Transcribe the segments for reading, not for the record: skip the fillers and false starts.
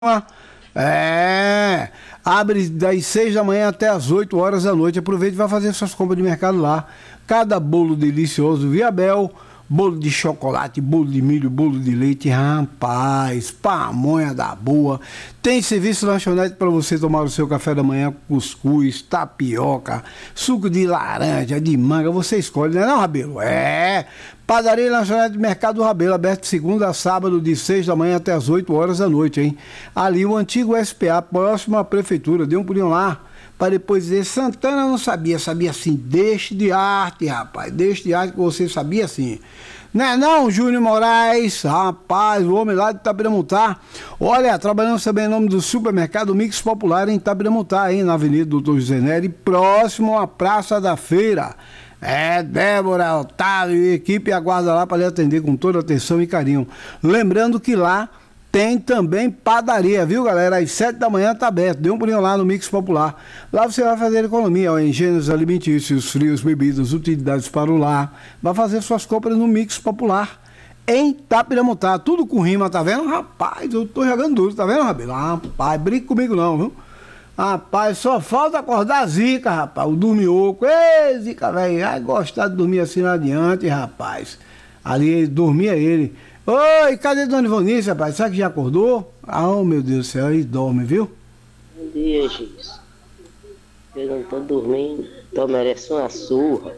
É, abre das 6 da manhã até as 8 horas da noite. Aproveite e vai fazer suas compras de mercado lá. Cada bolo delicioso Viabel, bolo de chocolate, bolo de milho, bolo de leite, rapaz, pamonha da boa. Tem serviço lanchonete para você tomar o seu café da manhã, cuscuz, tapioca, suco de laranja, de manga, você escolhe, não é não, Rabelo? É, padaria e lanchonete do Mercado Rabelo, aberto de segunda a sábado, de 6 da manhã até as 8 horas da noite, hein? Ali o antigo SPA, próximo à prefeitura, dê um pulinho lá, para depois dizer, Santana não sabia assim, deixe de arte, rapaz, deixe de arte que você sabia assim. Não, Júnior Moraes, rapaz, o homem lá de Itabiramuntá. Olha, trabalhamos também em nome do supermercado Mix Popular em Itabiramuntá, hein, na Avenida Doutor José Nery, próximo à Praça da Feira. É, Débora, Otávio e equipe aguarda lá para lhe atender com toda atenção e carinho. Lembrando que lá tem também padaria, viu, galera? Às 7 da manhã tá aberto. Dê um pulinho lá no Mix Popular. Lá você vai fazer economia, ó, em gêneros alimentícios, frios, bebidas, utilidades para o lar. Vai fazer suas compras no Mix Popular em Itabiramuntá. Tudo com rima, tá vendo? Rapaz, eu tô jogando duro, tá vendo, Rabelo? Rapaz, brinca comigo não, viu? Rapaz, só falta acordar a Zica, rapaz, o dormioco. Ei, Zica, velho, vai gostar de dormir assim lá adiante, rapaz. Ali dormia ele. Oi, cadê Dona Ivonice, rapaz? Será que já acordou? Oh, meu Deus do céu, ele dorme, viu? Bom dia, Gis. Eu não tô dormindo, tô merecendo uma surra.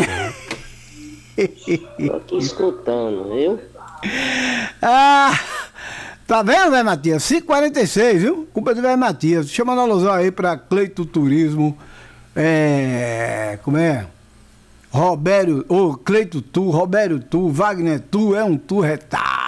Tô aqui escutando, viu? Tá vendo, velho Matias? 5h46, viu? Culpa do velho Matias. Chama na alusão aí pra Cleito Turismo. Como é? Robério, Cleito Tu, Robério Tu, Wagner Tu, é um Tu retado.